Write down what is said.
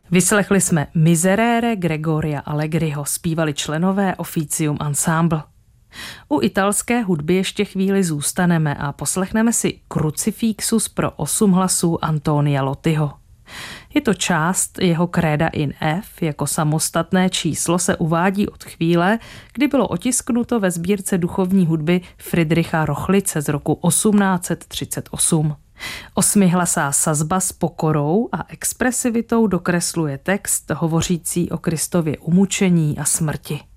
Vyslechli jsme Miserere Gregoria Allegriho, zpívali členové Officium Ensemble. U italské hudby ještě chvíli zůstaneme a poslechneme si Crucifixus pro 8 hlasů Antonia Lottiho. Je to část jeho Kréda in F, jako samostatné číslo se uvádí od chvíle, kdy bylo otisknuto ve sbírce duchovní hudby Friedricha Rochlice z roku 1838. 8hlasá sazba s pokorou a expresivitou dokresluje text hovořící o Kristově umučení a smrti.